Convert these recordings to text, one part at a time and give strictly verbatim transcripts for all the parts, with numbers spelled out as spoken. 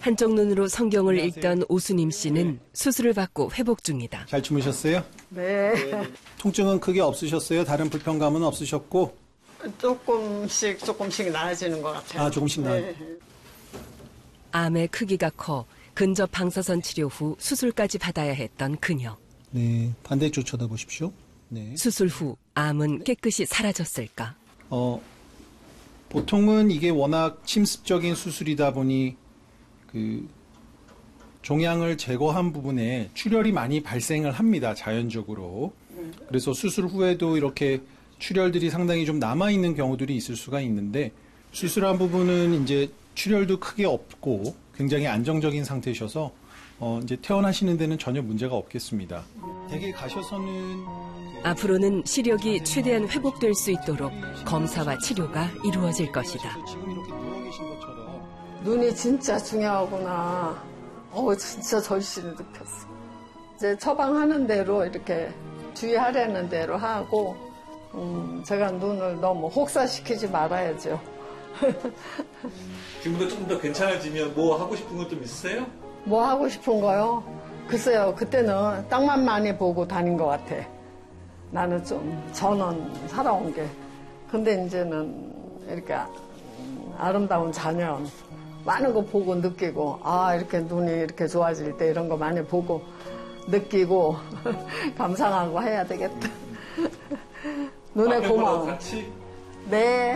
한쪽 눈으로 성경을 읽던 오수님 씨는 수술을 받고 회복 중이다. 잘 주무셨어요? 네. 통증은 크게 없으셨어요? 다른 불편감은 없으셨고? 조금씩 조금씩 나아지는 것 같아요. 아, 조금씩 나아. 네. 암의 크기가 커 근접 방사선 치료 후 수술까지 받아야 했던 그녀. 네, 반대쪽 쳐다보십시오. 네. 수술 후 암은 깨끗이 사라졌을까? 어, 보통은 이게 워낙 침습적인 수술이다 보니 그 종양을 제거한 부분에 출혈이 많이 발생을 합니다. 자연적으로. 그래서 수술 후에도 이렇게 출혈들이 상당히 좀 남아있는 경우들이 있을 수가 있는데 수술한 부분은 이제 출혈도 크게 없고 굉장히 안정적인 상태셔서 어, 이제 퇴원하시는 데는 전혀 문제가 없겠습니다. 댁에 가셔서는 앞으로는 시력이 최대한 회복될 수 있도록 검사와 치료가 이루어질 것이다. 지금 이렇게 누워 계신 것처럼 눈이 진짜 중요하구나. 어, 진짜 절실히 느꼈어. 이제 처방하는 대로 이렇게 주의하려는 대로 하고, 음, 제가 눈을 너무 혹사시키지 말아야죠. 지금보다 조금 더 괜찮아지면 뭐 하고 싶은 것 좀 있으세요? 뭐 하고 싶은 거요? 글쎄요, 그때는 땅만 많이 보고 다닌 것 같아. 나는 좀 전원 살아온 게. 근데 이제는 이렇게 아름다운 자연, 많은 거 보고 느끼고, 아, 이렇게 눈이 이렇게 좋아질 때 이런 거 많이 보고 느끼고 감상하고 해야 되겠다. 눈에 고마워. 같이? 네.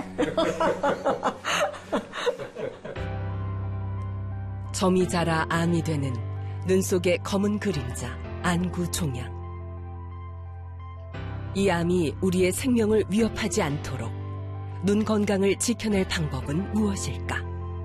점이 자라 암이 되는 눈 속의 검은 그림자, 안구 종양. 이 암이 우리의 생명을 위협하지 않도록 눈 건강을 지켜낼 방법은 무엇일까?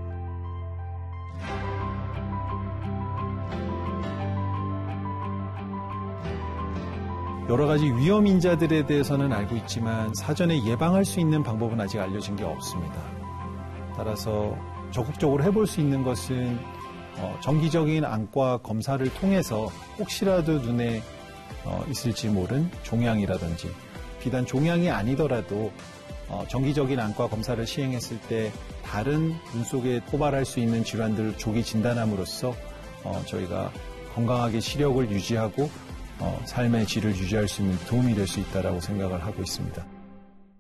여러 가지 위험 인자들에 대해서는 알고 있지만 사전에 예방할 수 있는 방법은 아직 알려진 게 없습니다. 따라서 적극적으로 해볼 수 있는 것은 어, 정기적인 안과 검사를 통해서 혹시라도 눈에 어, 있을지 모른 종양이라든지 비단 종양이 아니더라도 어, 정기적인 안과 검사를 시행했을 때 다른 눈 속에 포발할 수 있는 질환들을 조기 진단함으로써 어, 저희가 건강하게 시력을 유지하고 어, 삶의 질을 유지할 수 있는 도움이 될 수 있다고 생각을 하고 있습니다.